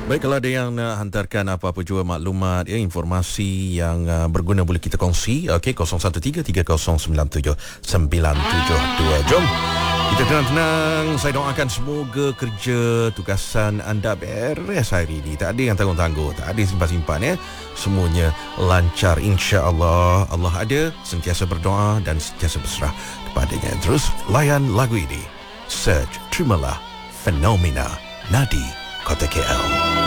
Baik, kalau ada yang nak hantarkan apa-apa jua maklumat, informasi yang berguna boleh kita kongsi. Okey, 0133097972. Jom kita tenang-tenang. Saya doakan semoga kerja tugasan anda beres hari ini. Tak ada yang tangguh-tangguh, tak ada simpan-simpan Semuanya lancar insya-Allah. Allah ada, sentiasa berdoa dan sentiasa berserah kepadanya. Terus layan lagu ini. Search, terimalah Fenomena Nadi Kota KL.